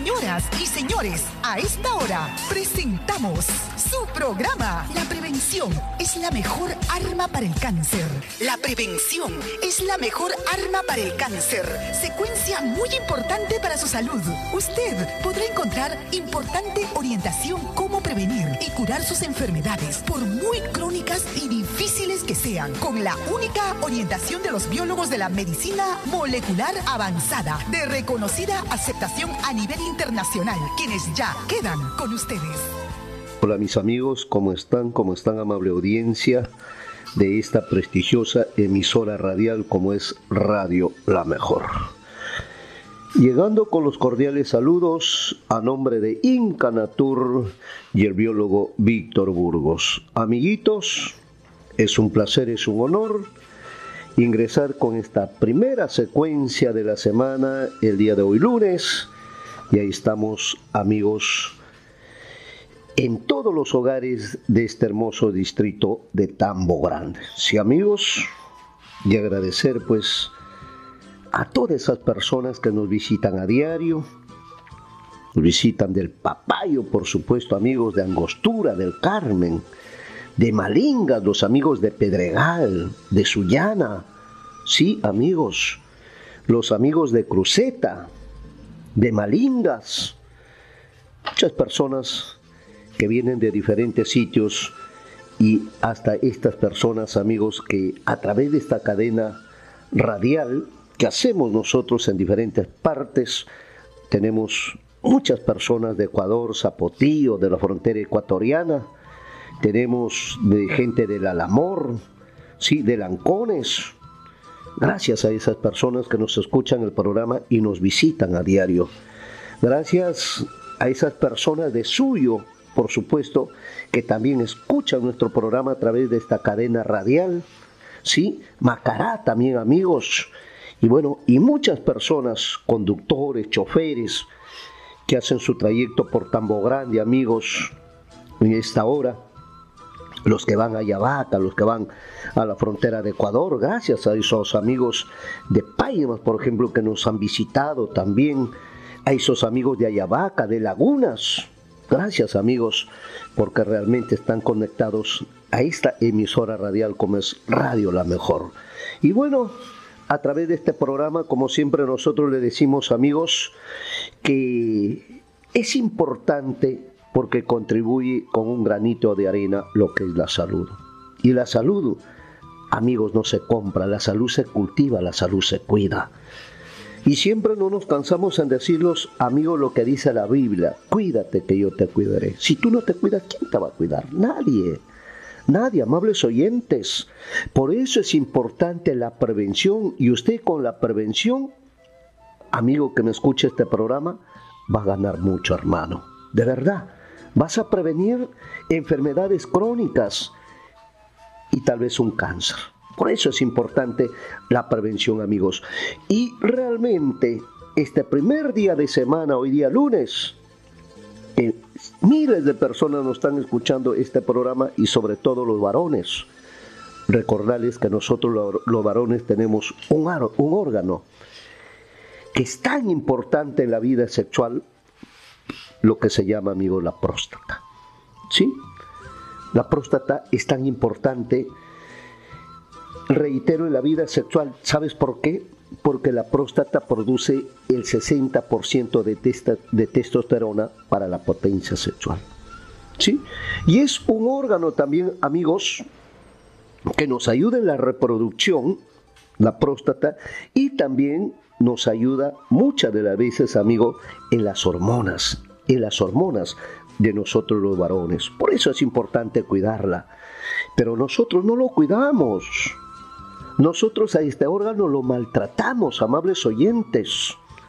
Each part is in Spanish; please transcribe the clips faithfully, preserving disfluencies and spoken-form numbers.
Señoras y señores, a esta hora presentamos su programa. La prevención es la mejor arma para el cáncer. La prevención es la mejor arma para el cáncer. Secuencia muy importante para su salud. Usted podrá encontrar importante orientación cómo prevenir y curar sus enfermedades, por muy crónicas y difíciles que sean, con la única orientación de los biólogos de la medicina molecular avanzada, de reconocida aceptación a nivel internacional, quienes ya quedan con ustedes. Hola mis amigos, ¿cómo están? ¿Cómo están, amable audiencia de esta prestigiosa emisora radial como es Radio La Mejor? Llegando con los cordiales saludos a nombre de Inca Natur y el biólogo Víctor Burgos. Amiguitos, es un placer, es un honor ingresar con esta primera secuencia de la semana el día de hoy lunes. Y ahí estamos, amigos, en todos los hogares de este hermoso distrito de Tambo Grande. Sí, amigos, y agradecer pues a todas esas personas que nos visitan a diario, nos visitan del Papayo, por supuesto, amigos de Angostura, del Carmen, de Malingas, los amigos de Pedregal, de Sullana, sí, amigos, los amigos de Cruceta, de Malingas, muchas personas que vienen de diferentes sitios, y hasta estas personas, amigos, que a través de esta cadena radial que hacemos nosotros en diferentes partes, tenemos muchas personas de Ecuador, Zapotillo, de la frontera ecuatoriana, tenemos de gente del Alamor, sí, de Lancones. Gracias a esas personas que nos escuchan el programa y nos visitan a diario. Gracias a esas personas de Suyo, por supuesto, que también escuchan nuestro programa a través de esta cadena radial. Sí, Macará también, amigos. Y bueno, y muchas personas, conductores, choferes, que hacen su trayecto por Tambo Grande, amigos, en esta hora. Los que van a Yavaca, los que van a la frontera de Ecuador, gracias a esos amigos de Paimas, por ejemplo, que nos han visitado también, a esos amigos de Ayabaca, de Lagunas, gracias, amigos, porque realmente están conectados a esta emisora radial como es Radio La Mejor. Y bueno, a través de este programa, como siempre nosotros le decimos, amigos, que es importante porque contribuye con un granito de arena lo que es la salud. Y la salud, amigos, no se compra, la salud se cultiva, la salud se cuida. Y siempre no nos cansamos en decirlos, amigos, lo que dice la Biblia: cuídate que yo te cuidaré. Si tú no te cuidas, ¿quién te va a cuidar? Nadie. Nadie, amables oyentes. Por eso es importante la prevención, y usted con la prevención, amigo que me escuche este programa, va a ganar mucho, hermano. De verdad. Vas a prevenir enfermedades crónicas y tal vez un cáncer. Por eso es importante la prevención, amigos. Y realmente, este primer día de semana, hoy día lunes, eh, miles de personas nos están escuchando este programa, y sobre todo los varones. Recordarles que nosotros los, los varones tenemos un, un órgano que es tan importante en la vida sexual, lo que se llama, amigo, la próstata. ¿Sí? La próstata es tan importante, reitero, en la vida sexual. ¿Sabes por qué? Porque la próstata produce el sesenta por ciento de, testa, de testosterona para la potencia sexual. ¿Sí? Y es un órgano también, amigos, que nos ayuda en la reproducción, la próstata, y también nos ayuda muchas de las veces, amigo, en las hormonas. en las hormonas de nosotros los varones. Por eso es importante cuidarla. Pero nosotros no lo cuidamos. Nosotros a este órgano lo maltratamos, amables oyentes.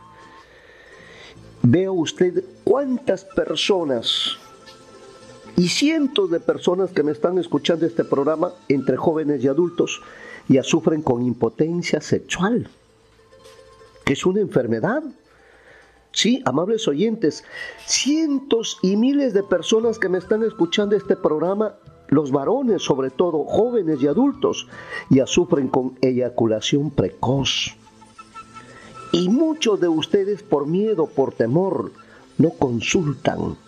Vea usted cuántas personas y cientos de personas que me están escuchando este programa, entre jóvenes y adultos, ya sufren con impotencia sexual, que es una enfermedad. Sí, amables oyentes, cientos y miles de personas que me están escuchando este programa, los varones sobre todo, jóvenes y adultos, ya sufren con eyaculación precoz. Y muchos de ustedes por miedo, por temor, no consultan.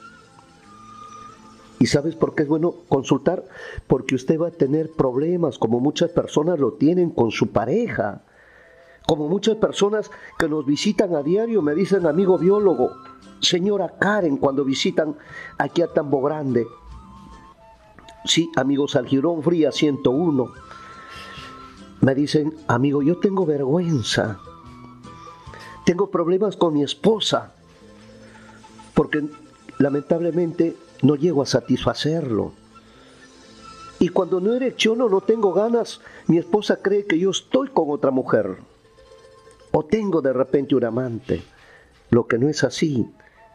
¿Y sabes por qué es bueno consultar? Porque usted va a tener problemas, como muchas personas lo tienen con su pareja. Como muchas personas que nos visitan a diario me dicen, amigo biólogo, señora Karen, cuando visitan aquí a Tambo Grande. Sí, amigos, al Girón Fría ciento uno. Me dicen, amigo, yo tengo vergüenza. Tengo problemas con mi esposa. Porque lamentablemente no llego a satisfacerlo. Y cuando no erecciono, no tengo ganas, mi esposa cree que yo estoy con otra mujer. O tengo de repente un amante. Lo que no es así.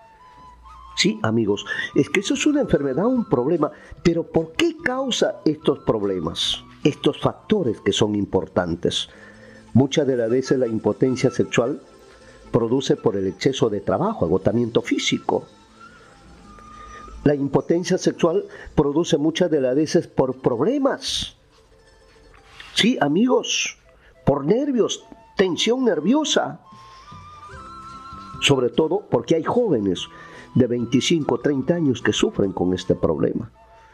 Sí, amigos, es que eso es una enfermedad, un problema. Pero ¿por qué causa estos problemas? Estos factores que son importantes. Muchas de las veces la impotencia sexual produce por el exceso de trabajo, agotamiento físico. La impotencia sexual produce muchas de las veces por problemas. Sí, amigos, por nervios, tensión nerviosa. Sobre todo porque hay jóvenes de veinticinco, treinta años que sufren con este problema.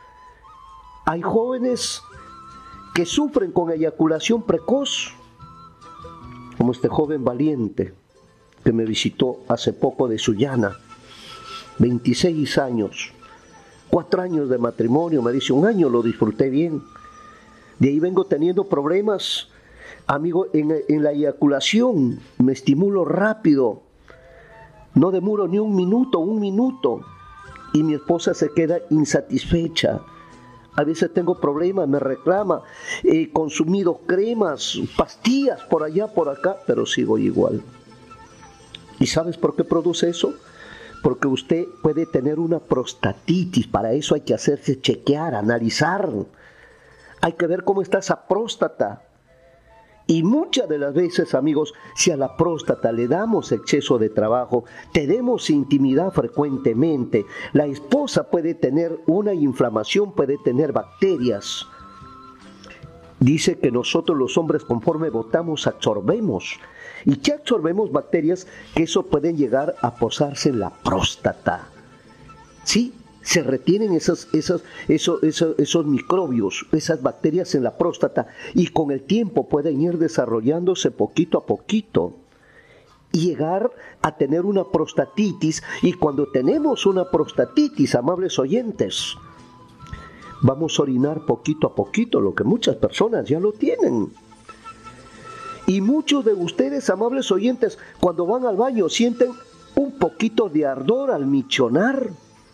Hay jóvenes que sufren con eyaculación precoz, como este joven valiente que me visitó hace poco de Sullana, veintiséis años, cuatro años de matrimonio, me dice, un año lo disfruté bien. De ahí vengo teniendo problemas, amigo, en, en la eyaculación, me estimulo rápido, no demoro ni un minuto, un minuto, y mi esposa se queda insatisfecha. A veces tengo problemas, me reclama, he consumido cremas, pastillas por allá, por acá, pero sigo igual. ¿Y sabes por qué produce eso? Porque usted puede tener una prostatitis, para eso hay que hacerse chequear, analizar. Hay que ver cómo está esa próstata. Y muchas de las veces, amigos, si a la próstata le damos exceso de trabajo, tenemos intimidad frecuentemente, la esposa puede tener una inflamación, puede tener bacterias. Dice que nosotros los hombres, conforme botamos, absorbemos. Y que absorbemos bacterias, que eso pueden llegar a posarse en la próstata. ¿Sí? Se retienen esos, esos, esos, esos, esos microbios, esas bacterias en la próstata, y con el tiempo pueden ir desarrollándose poquito a poquito y llegar a tener una prostatitis. Y cuando tenemos una prostatitis, amables oyentes, vamos a orinar poquito a poquito, lo que muchas personas ya lo tienen. Y muchos de ustedes, amables oyentes, cuando van al baño sienten un poquito de ardor al michonar.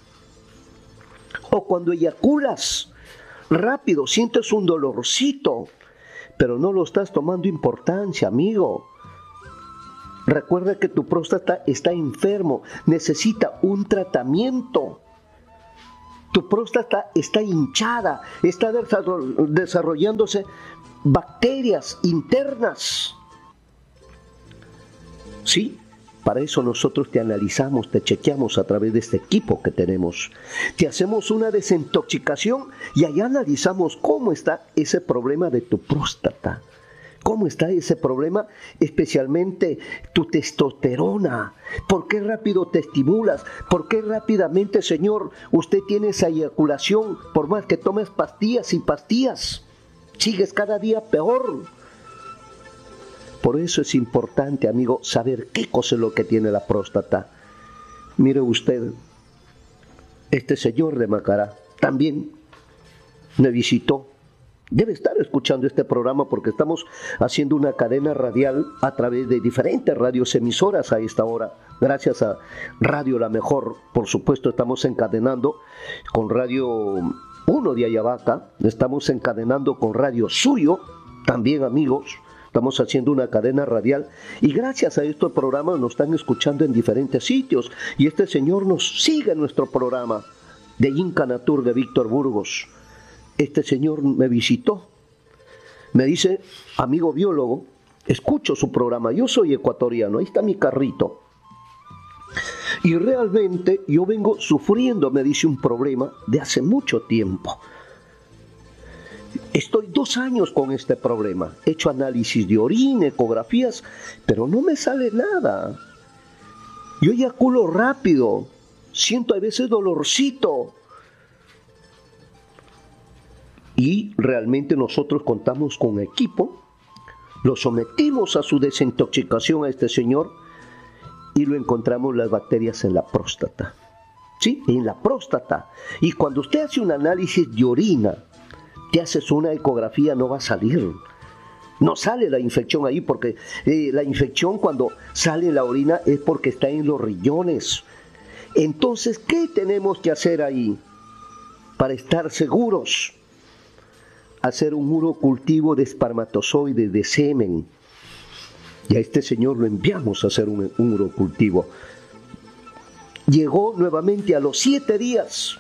O cuando eyaculas rápido, sientes un dolorcito, pero no lo estás tomando importancia, amigo. Recuerda que tu próstata está enfermo, necesita un tratamiento. Tu próstata está hinchada, está desarrollándose bacterias internas. ¿Sí? Para eso nosotros te analizamos, te chequeamos a través de este equipo que tenemos. Te hacemos una desintoxicación y allá analizamos cómo está ese problema de tu próstata. ¿Cómo está ese problema? Especialmente tu testosterona. ¿Por qué rápido te estimulas? ¿Por qué rápidamente, señor, usted tiene esa eyaculación? Por más que tomes pastillas y pastillas, sigues cada día peor. Por eso es importante, amigo, saber qué cosa es lo que tiene la próstata. Mire usted, este señor de Macará también me visitó. Debe estar escuchando este programa porque estamos haciendo una cadena radial a través de diferentes radios emisoras a esta hora. Gracias a Radio La Mejor, por supuesto, estamos encadenando con Radio uno de Ayabaca, estamos encadenando con Radio Suyo, también, amigos. Estamos haciendo una cadena radial y gracias a estos programas nos están escuchando en diferentes sitios. Y este señor nos sigue en nuestro programa de Incanatur de Víctor Burgos. Este señor me visitó. Me dice, amigo biólogo, escucho su programa, yo soy ecuatoriano, ahí está mi carrito. Y realmente yo vengo sufriendo, me dice, un problema de hace mucho tiempo. Estoy dos años con este problema. He hecho análisis de orina, ecografías, pero no me sale nada. Yo eyaculo rápido, siento a veces dolorcito. Y realmente nosotros contamos con equipo, lo sometimos a su desintoxicación a este señor y lo encontramos las bacterias en la próstata. ¿Sí? En la próstata. Y cuando usted hace un análisis de orina, te haces una ecografía, no va a salir. No sale la infección ahí porque eh, la infección cuando sale en la orina es porque está en los riñones. Entonces, ¿qué tenemos que hacer ahí para estar seguros? Hacer un urocultivo de espermatozoides, de semen. Y a este señor lo enviamos a hacer un, un urocultivo. Llegó nuevamente a los siete días.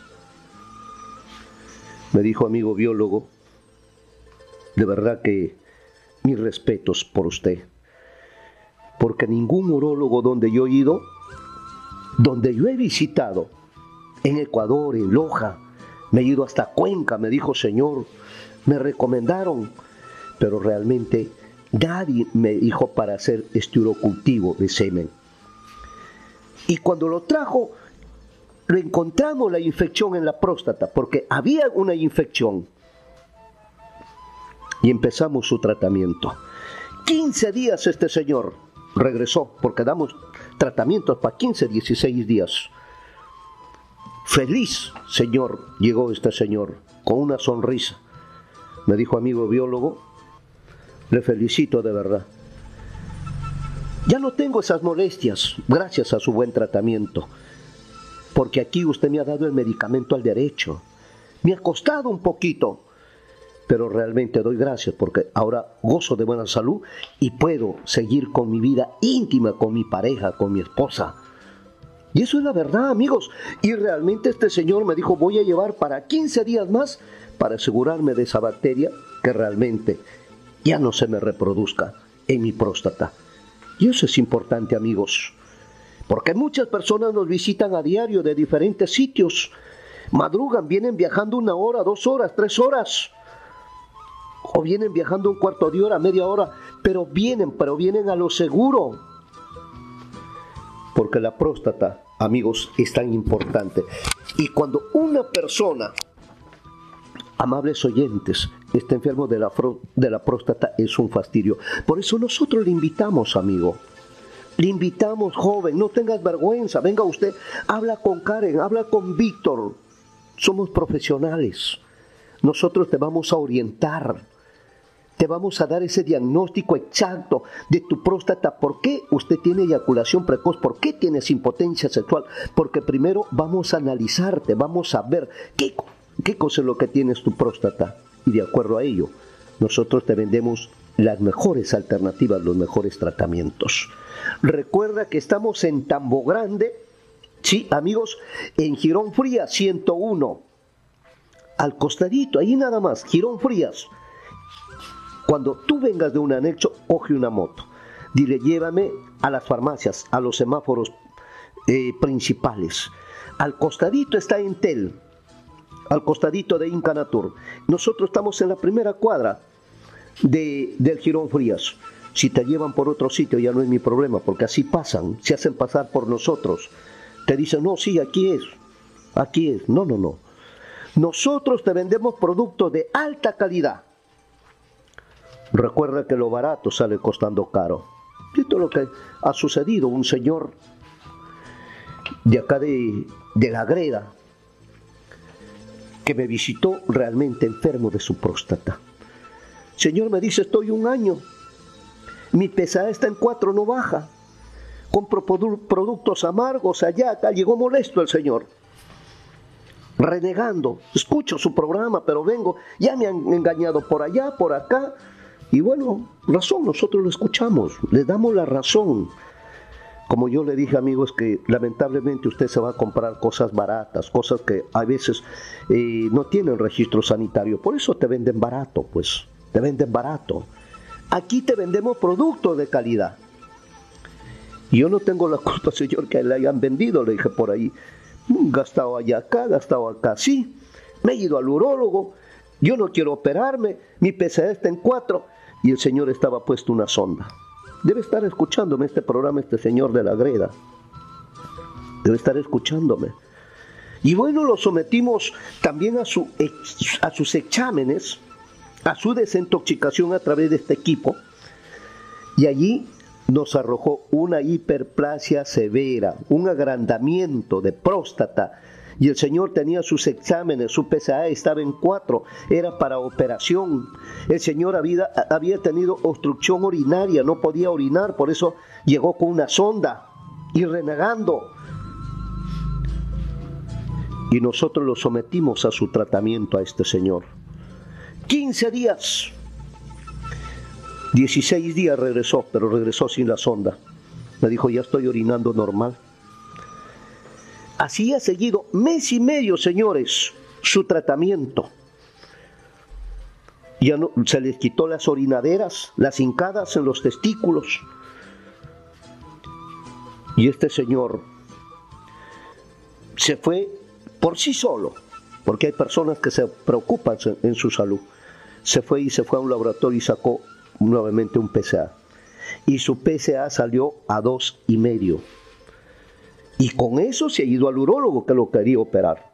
Me dijo, amigo biólogo, de verdad que mis respetos por usted. Porque ningún urólogo donde yo he ido, donde yo he visitado, en Ecuador, en Loja, me he ido hasta Cuenca, me dijo, señor, me recomendaron, pero realmente nadie me dijo para hacer este urocultivo de semen. Y cuando lo trajo, lo encontramos la infección en la próstata, porque había una infección. Y empezamos su tratamiento. quince días este señor regresó, porque damos tratamientos para quince, dieciséis días. Feliz, señor, llegó este señor, con una sonrisa. Me dijo, amigo biólogo, le felicito de verdad. Ya no tengo esas molestias, gracias a su buen tratamiento, porque aquí usted me ha dado el medicamento al derecho. Me ha costado un poquito, pero realmente doy gracias porque ahora gozo de buena salud y puedo seguir con mi vida íntima, con mi pareja, con mi esposa. Y eso es la verdad, amigos. Y realmente este señor me dijo, voy a llevar para quince días más para asegurarme de esa bacteria que realmente ya no se me reproduzca en mi próstata. Y eso es importante, amigos, porque muchas personas nos visitan a diario de diferentes sitios. Madrugan, vienen viajando una hora, dos horas, tres horas. O vienen viajando un cuarto de hora, media hora, pero vienen, pero vienen a lo seguro. Porque la próstata, amigos, es tan importante. Y cuando una persona, amables oyentes, está enfermo de la, de la próstata, es un fastidio. Por eso nosotros le invitamos, amigo. Le invitamos, joven, no tengas vergüenza. Venga usted, habla con Karen, habla con Víctor. Somos profesionales. Nosotros te vamos a orientar. Te vamos a dar ese diagnóstico exacto de tu próstata. ¿Por qué usted tiene eyaculación precoz? ¿Por qué tienes impotencia sexual? Porque primero vamos a analizarte, vamos a ver qué, qué cosa es lo que tienes tu próstata. Y de acuerdo a ello, nosotros te vendemos las mejores alternativas, los mejores tratamientos. Recuerda que estamos en Tambo Grande, sí, amigos, en Girón Frías ciento uno. Al costadito, ahí nada más, Girón Frías. Cuando tú vengas de un anexo, coge una moto. Dile, llévame a las farmacias, a los semáforos eh, principales. Al costadito está Entel, al costadito de Incanatur. Nosotros estamos en la primera cuadra de, del Girón Frías. Si te llevan por otro sitio ya no es mi problema, porque así pasan, se hacen pasar por nosotros. Te dicen, no, sí, aquí es, aquí es. No, no, no. Nosotros te vendemos productos de alta calidad. Recuerda que lo barato sale costando caro. Esto es lo que ha sucedido. Un señor de acá de, de La Greda que me visitó realmente enfermo de su próstata. Señor, me dice, estoy un año. Mi pesada está en cuatro, no baja. Compro produ- productos amargos allá, acá. Llegó molesto el señor. Renegando. Escucho su programa, pero vengo. Ya me han engañado por allá, por acá. Y bueno, razón, nosotros lo escuchamos, le damos la razón. Como yo le dije, amigos, que lamentablemente usted se va a comprar cosas baratas, cosas que a veces eh, no tienen registro sanitario. Por eso te venden barato, pues, te venden barato. Aquí te vendemos productos de calidad. Y yo no tengo la culpa, señor, que le hayan vendido, le dije por ahí. Gastado allá acá, gastado acá, sí. Me he ido al urólogo, yo no quiero operarme, mi P C A está en cuatro. Y el señor estaba puesto una sonda. Debe estar escuchándome este programa, este señor de La Greda. Debe estar escuchándome. Y bueno, lo sometimos también a, su, a sus exámenes, a su desintoxicación a través de este equipo, y allí nos arrojó una hiperplasia severa, un agrandamiento de próstata, y el señor tenía sus exámenes, su P S A estaba en cuatro, era para operación. El señor había, había tenido obstrucción urinaria, no podía orinar, por eso llegó con una sonda y renegando. Y nosotros lo sometimos a su tratamiento a este señor. quince días. dieciséis días regresó, pero regresó sin la sonda. Me dijo, ya estoy orinando normal. Así ha seguido mes y medio, señores, su tratamiento. Ya no, se les quitó las orinaderas, las hincadas en los testículos. Y este señor se fue por sí solo, porque hay personas que se preocupan en su salud. Se fue y se fue a un laboratorio y sacó nuevamente un P S A. Y su P S A salió a dos y medio. Y con eso se ha ido al urólogo que lo quería operar.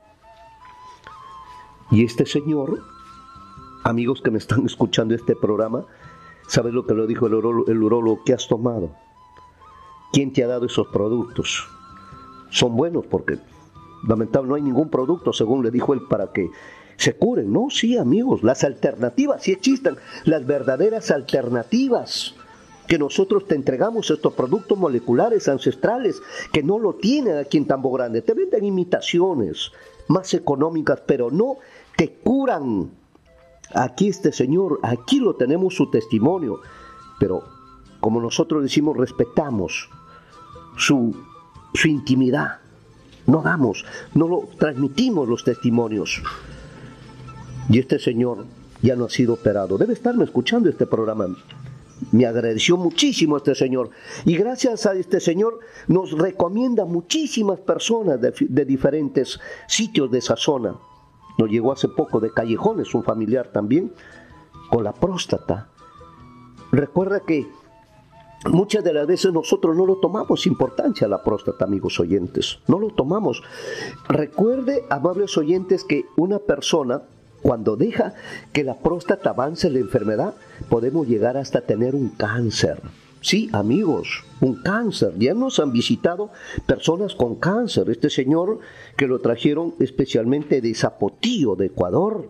Y este señor, amigos que me están escuchando este programa, ¿sabes lo que lo dijo el urólogo? El urólogo, ¿qué has tomado? ¿Quién te ha dado esos productos? Son buenos porque lamentablemente no hay ningún producto, según le dijo él, para que se curen. No, sí, amigos, las alternativas sí existen, las verdaderas alternativas, que nosotros te entregamos estos productos moleculares ancestrales que no lo tienen aquí en Tambo Grande. Te venden imitaciones más económicas, pero no te curan. Aquí este señor, aquí lo tenemos su testimonio, pero como nosotros decimos, respetamos su, su intimidad. No damos, no lo transmitimos los testimonios. Y este señor ya no ha sido operado. Debe estarme escuchando este programa. Me agradeció muchísimo este señor. Y gracias a este señor nos recomienda muchísimas personas de, de diferentes sitios de esa zona. Nos llegó hace poco de Callejones, un familiar también, con la próstata. Recuerda que muchas de las veces nosotros no lo tomamos importancia a la próstata, amigos oyentes. No lo tomamos. Recuerde, amables oyentes, que una persona, cuando deja que la próstata avance la enfermedad, podemos llegar hasta tener un cáncer. Sí, amigos, un cáncer. Ya nos han visitado personas con cáncer. Este señor que lo trajeron especialmente de Zapotillo, de Ecuador,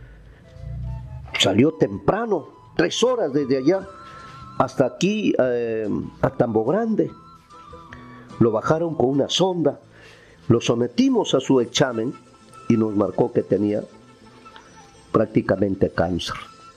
salió temprano, tres horas desde allá hasta aquí, eh, a Tambo Grande. Lo bajaron con una sonda, lo sometimos a su examen y nos marcó que tenía prácticamente cáncer.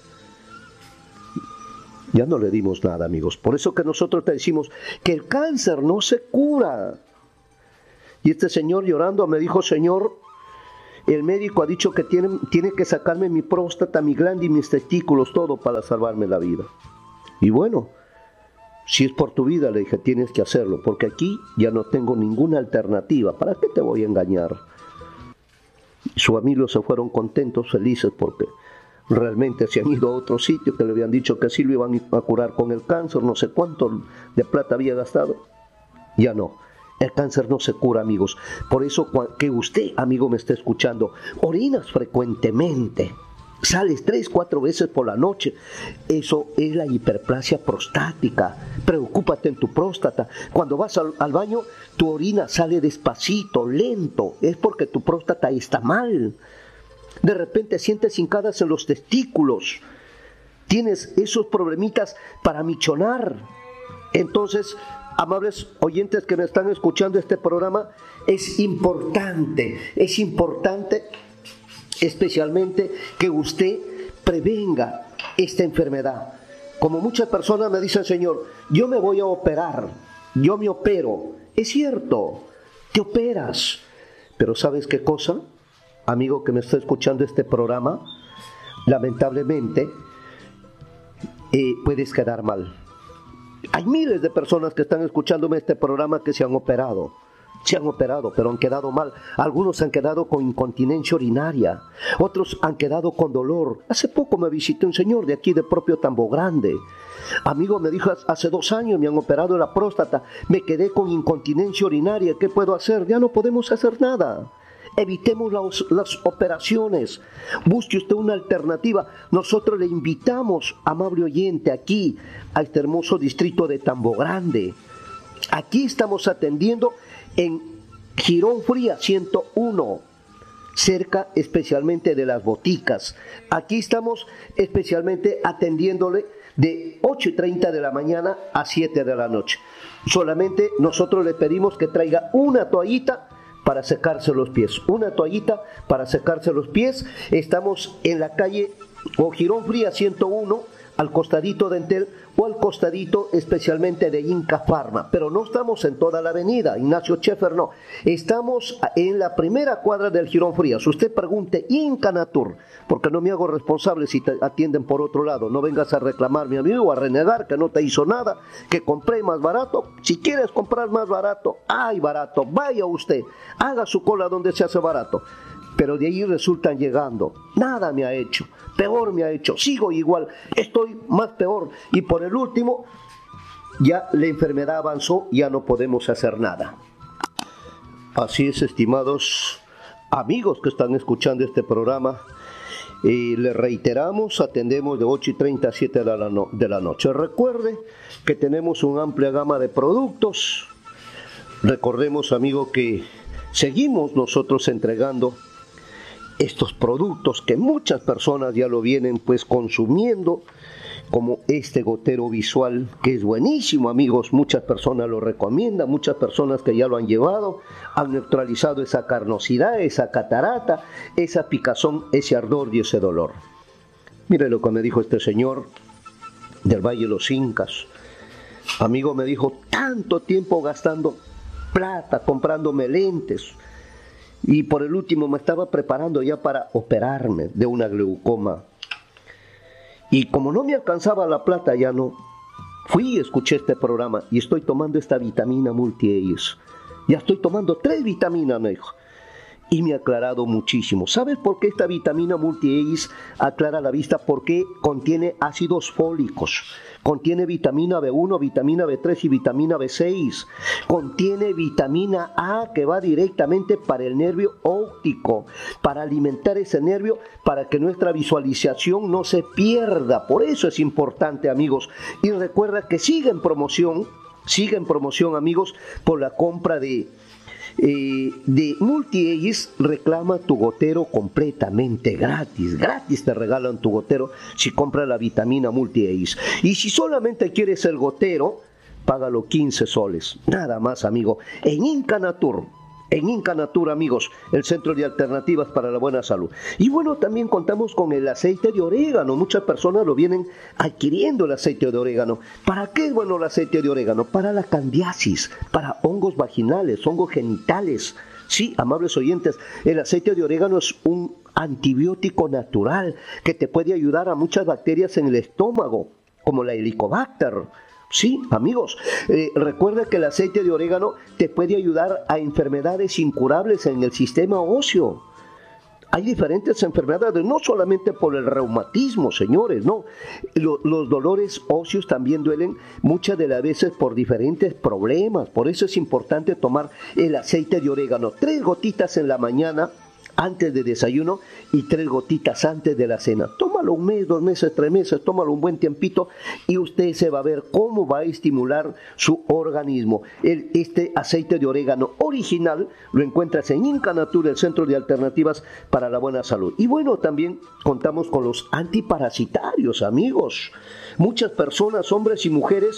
Ya no le dimos nada, amigos. Por eso que nosotros te decimos que el cáncer no se cura. Y este señor llorando me dijo, Señor, el médico ha dicho que tiene, tiene que sacarme mi próstata, mi glande y mis testículos, todo para salvarme la vida. Y bueno, si es por tu vida, le dije, tienes que hacerlo, porque aquí ya no tengo ninguna alternativa. ¿Para qué te voy a engañar? Sus amigos se fueron contentos, felices, porque realmente se han ido a otro sitio que le habían dicho que sí lo iban a curar con el cáncer, no sé cuánto de plata había gastado. Ya no, el cáncer no se cura, amigos. Por eso que usted, amigo, me está escuchando, orinas frecuentemente, sales tres, cuatro veces por la noche, eso es la hiperplasia prostática. Preocúpate en tu próstata. Cuando vas al, al baño, tu orina sale despacito, lento, es porque tu próstata está mal. De repente sientes hincadas en los testículos, tienes esos problemitas para michonar. Entonces, amables oyentes que me están escuchando este programa, es importante, es importante especialmente que usted prevenga esta enfermedad. Como muchas personas me dicen, Señor, yo me voy a operar, yo me opero. Es cierto, te operas, pero ¿sabes qué cosa? Amigo que me está escuchando este programa, lamentablemente eh, puedes quedar mal. Hay miles de personas que están escuchándome este programa que se han operado. Se han operado, pero han quedado mal. Algunos han quedado con incontinencia urinaria, otros han quedado con dolor. Hace poco me visitó un señor de aquí, de propio Tambo Grande. Amigo, me dijo, hace dos años me han operado la próstata, me quedé con incontinencia urinaria, ¿qué puedo hacer? Ya no podemos hacer nada. evitemos las, las operaciones, busque usted una alternativa. Nosotros le invitamos, amable oyente, aquí a este hermoso distrito de Tambo Grande. Aquí estamos atendiendo en Girón Fría ciento uno, cerca especialmente de las boticas. Aquí estamos especialmente atendiéndole de ocho y treinta de la mañana a siete de la noche. Solamente nosotros le pedimos que traiga una toallita para secarse los pies, una toallita para secarse los pies. Estamos en la calle o Girón Fría ciento uno, al costadito de Entel o al costadito especialmente de Inca Pharma, pero no estamos en toda la avenida Ignacio Scheffer, no, estamos en la primera cuadra del Girón Frías. Usted pregunte Inca Natur, porque no me hago responsable si te atienden por otro lado. No vengas a reclamar, mi amigo, a renegar que no te hizo nada, que compré más barato. Si quieres comprar más barato, hay barato, vaya usted, haga su cola donde se hace barato. Pero de ahí resultan llegando. Nada me ha hecho, peor me ha hecho, sigo igual, estoy más peor. Y por el último, ya la enfermedad avanzó, ya no podemos hacer nada. Así es, estimados amigos que están escuchando este programa, y les reiteramos, atendemos de ocho y treinta a siete de la, no, de la noche. Recuerde que tenemos una amplia gama de productos. Recordemos, amigo, que seguimos nosotros entregando estos productos que muchas personas ya lo vienen pues consumiendo, como este gotero visual, que es buenísimo, amigos. Muchas personas lo recomiendan, muchas personas que ya lo han llevado, han neutralizado esa carnosidad, esa catarata, esa picazón, ese ardor y ese dolor. Mire lo que me dijo este señor del Valle de los Incas. Amigo, me dijo, tanto tiempo gastando plata, comprándome lentes, y por el último me estaba preparando ya para operarme de una glaucoma. Y como no me alcanzaba la plata, ya no. Fui y escuché este programa y estoy tomando esta vitamina multi-Ace. Ya estoy tomando tres vitaminas, me dijo. Y me ha aclarado muchísimo. ¿Sabes por qué esta vitamina multi-Ace aclara la vista? Porque contiene ácidos fólicos. Contiene vitamina B uno, vitamina B tres y vitamina B seis. Contiene vitamina A, que va directamente para el nervio óptico, para alimentar ese nervio, para que nuestra visualización no se pierda. Por eso es importante, amigos. Y recuerda que sigue en promoción, sigue en promoción, amigos, por la compra de... Eh, de multi-Ace. Reclama tu gotero completamente gratis. Gratis te regalan tu gotero si compras la vitamina multi-Ace. Y si solamente quieres el gotero, págalo quince soles. Nada más, amigo. En Inca Natur. En Inca Natur, amigos, el centro de alternativas para la buena salud. Y bueno, también contamos con el aceite de orégano. Muchas personas lo vienen adquiriendo, el aceite de orégano. ¿Para qué es bueno el aceite de orégano? Para la candidiasis, para hongos vaginales, hongos genitales. Sí, amables oyentes, el aceite de orégano es un antibiótico natural que te puede ayudar a muchas bacterias en el estómago, como la Helicobacter. Sí, amigos, eh, recuerda que el aceite de orégano te puede ayudar a enfermedades incurables en el sistema óseo. Hay diferentes enfermedades, no solamente por el reumatismo, señores, no. Lo, los dolores óseos también duelen muchas de las veces por diferentes problemas. Por eso es importante tomar el aceite de orégano. Tres gotitas en la mañana, antes de desayuno, y tres gotitas antes de la cena. Tómalo un mes, dos meses, tres meses, tómalo un buen tiempito y usted se va a ver cómo va a estimular su organismo. El, este aceite de orégano original lo encuentras en Inca Natur, el centro de alternativas para la buena salud. Y bueno, también contamos con los antiparasitarios, amigos. Muchas personas, hombres y mujeres,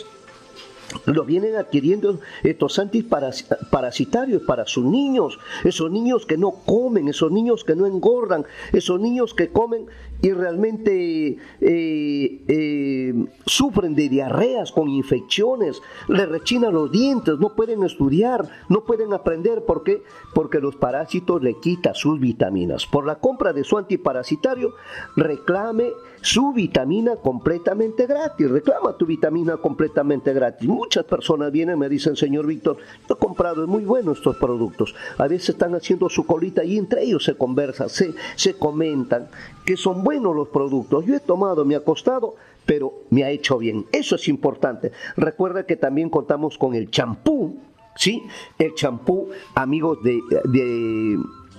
lo vienen adquiriendo estos antiparasitarios para sus niños, esos niños que no comen, esos niños que no engordan, esos niños que comen y realmente eh, eh, sufren de diarreas con infecciones, les rechinan los dientes, no pueden estudiar, no pueden aprender. ¿Por qué? Porque los parásitos le quitan sus vitaminas. Por la compra de su antiparasitario, reclame su vitamina completamente gratis. Reclama tu vitamina completamente gratis. Muchas personas vienen y me dicen, señor Víctor, yo he comprado, es muy bueno estos productos. A veces están haciendo su colita y entre ellos se conversan, se, se comentan que son buenos los productos. Yo he tomado, me ha costado, pero me ha hecho bien. Eso es importante. Recuerda que también contamos con el champú, ¿sí? El champú, amigos, de... de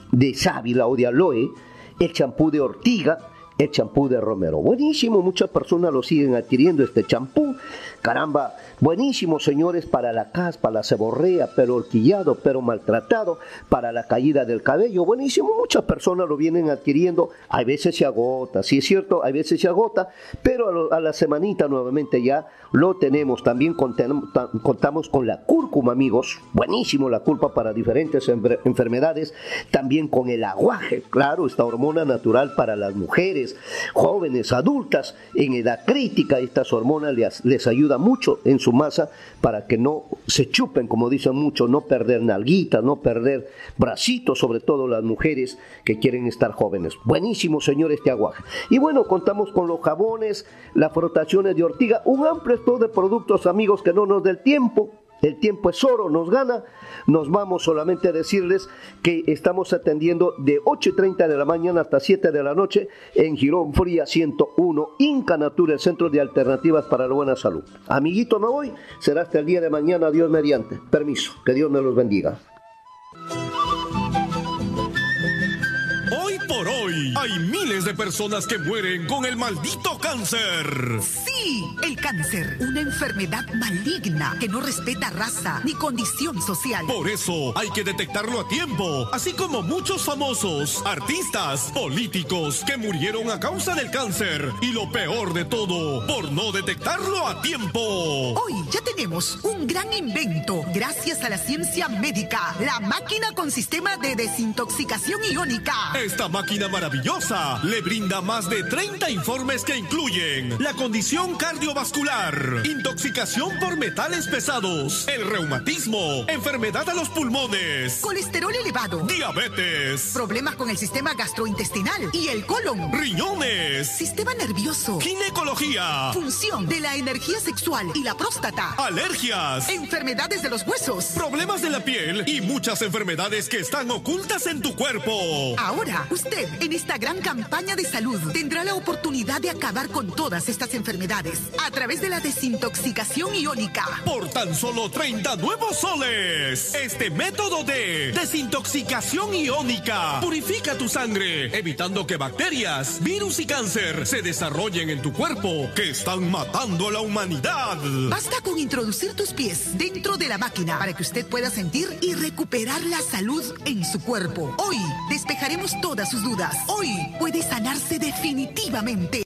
de sábila o de aloe, el champú de ortiga, el champú de romero. Buenísimo, muchas personas lo siguen adquiriendo este champú. Caramba, buenísimo, señores, para la caspa, la seborrea, pelo horquillado, pelo maltratado, para la caída del cabello. Buenísimo, muchas personas lo vienen adquiriendo. A veces se agota, sí es cierto, a veces se agota, pero a, lo, a la semanita nuevamente ya lo tenemos. También contamos, contamos con la cúrcuma, amigos. Buenísimo la cúrcuma para diferentes enfer- enfermedades. También con el aguaje, claro, esta hormona natural para las mujeres, jóvenes, adultas, en edad crítica. Estas hormonas les, les ayuda mucho en su masa para que no se chupen, como dicen muchos, no perder nalguitas, no perder bracitos, sobre todo las mujeres que quieren estar jóvenes. Buenísimo, señor, este aguaje. Y bueno, contamos con los jabones, las frotaciones de ortiga, un amplio stock de productos, amigos, que no nos dé el tiempo. El tiempo es oro, nos gana. Nos vamos solamente a decirles que estamos atendiendo de ocho y treinta de la mañana hasta siete de la noche en Girón Fría ciento uno, Inca Natura, el centro de alternativas para la buena salud. Amiguito, me voy, será hasta el día de mañana, Dios mediante. Permiso, que Dios me los bendiga. Por hoy, hay miles de personas que mueren con el maldito cáncer. Sí, el cáncer, una enfermedad maligna que no respeta raza ni condición social. Por eso hay que detectarlo a tiempo, así como muchos famosos, artistas, políticos que murieron a causa del cáncer. Y lo peor de todo, por no detectarlo a tiempo. Hoy ya tenemos un gran invento gracias a la ciencia médica, la máquina con sistema de desintoxicación iónica. Esta máquina maravillosa le brinda más de treinta informes que incluyen la condición cardiovascular, intoxicación por metales pesados, el reumatismo, enfermedad a los pulmones, colesterol elevado, diabetes, problemas con el sistema gastrointestinal y el colon, riñones, sistema nervioso, ginecología, función de la energía sexual y la próstata, alergias, enfermedades de los huesos, problemas de la piel y muchas enfermedades que están ocultas en tu cuerpo. Ahora, usted, en esta gran campaña de salud, tendrá la oportunidad de acabar con todas estas enfermedades a través de la desintoxicación iónica. Por tan solo treinta nuevos soles. Este método de desintoxicación iónica purifica tu sangre, evitando que bacterias, virus y cáncer se desarrollen en tu cuerpo, que están matando a la humanidad. Basta con introducir tus pies dentro de la máquina para que usted pueda sentir y recuperar la salud en su cuerpo. Hoy despejaremos todas sus dudas. Hoy puede sanarse definitivamente.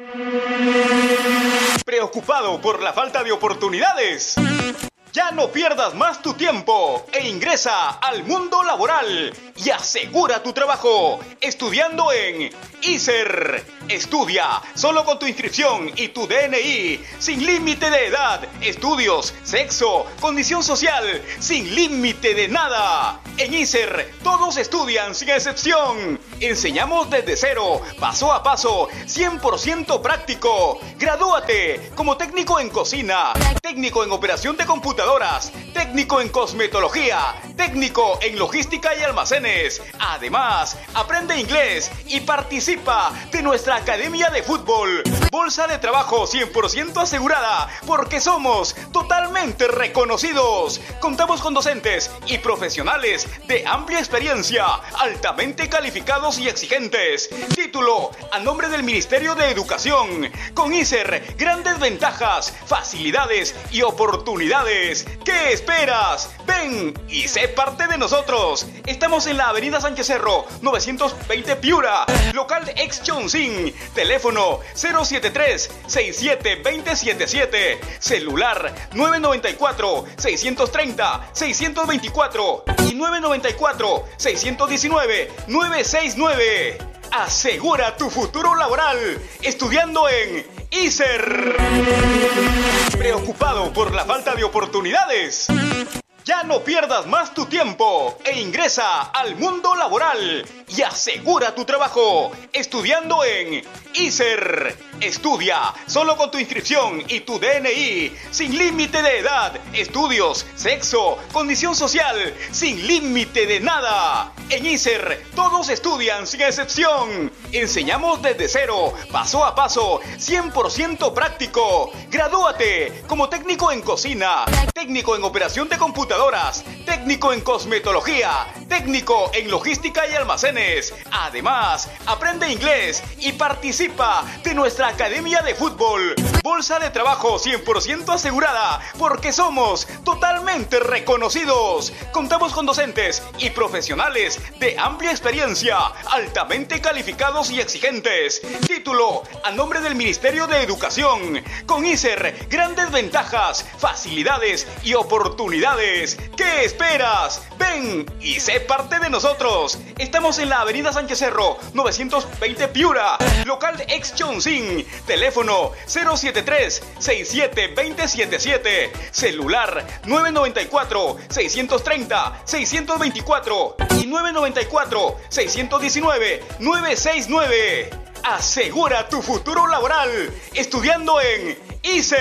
¿Preocupado por la falta de oportunidades? Ya no pierdas más tu tiempo e ingresa al mundo laboral y asegura tu trabajo estudiando en I S E R. Estudia solo con tu inscripción y tu D N I, sin límite de edad, estudios, sexo, condición social, sin límite de nada. En I S E R todos estudian sin excepción. Enseñamos desde cero, paso a paso, cien por ciento práctico. Gradúate como técnico en cocina, técnico en operación de computadoras, técnico en cosmetología, técnico en logística y almacenes. Además, aprende inglés y participa de nuestra academia de fútbol. Bolsa de trabajo cien por ciento asegurada, porque somos totalmente reconocidos. Contamos con docentes y profesionales de amplia experiencia, altamente calificados y exigentes. Título a nombre del Ministerio de Educación. Con I S E R, grandes ventajas, facilidades y oportunidades. ¿Qué esperas? Ven y sé parte de nosotros. Estamos en la avenida Sánchez Cerro, novecientos veinte Piura, local ex Chonsin. Teléfono cero siete tres, seis siete dos cero siete siete. Celular nueve nueve cuatro, seis tres cero, seis dos cuatro y nueve nueve cuatro, seis uno nueve, nueve seis nueve. Asegura tu futuro laboral estudiando en I S E R. ¿Preocupado por la falta de oportunidades? Ya no pierdas más tu tiempo e ingresa al mundo laboral y asegura tu trabajo estudiando en I S E R. Estudia solo con tu inscripción y tu D N I, sin límite de edad, estudios, sexo, condición social, sin límite de nada. En I S E R todos estudian sin excepción. Enseñamos desde cero, paso a paso, cien por ciento práctico. Gradúate como técnico en cocina, técnico en operación de computadoras, técnico en cosmetología, técnico en logística y almacenes. Además, aprende inglés y participa de nuestra academia de fútbol. Bolsa de trabajo cien por ciento asegurada, porque somos totalmente reconocidos. Contamos con docentes y profesionales de amplia experiencia, altamente calificados y exigentes. Título a nombre del Ministerio de Educación. Con I S E R, grandes ventajas, facilidades y oportunidades. ¿Qué esperas? Ven y sé parte de nosotros. Estamos en la avenida Sánchez Cerro, novecientos veinte Piura, local ex Chonsin. Teléfono cero siete tres, seis siete dos cero siete siete. Celular nueve nueve cuatro, seis tres cero, seis dos cuatro y nueve nueve cuatro, seis uno nueve, nueve seis nueve. Asegura tu futuro laboral estudiando en I S E R.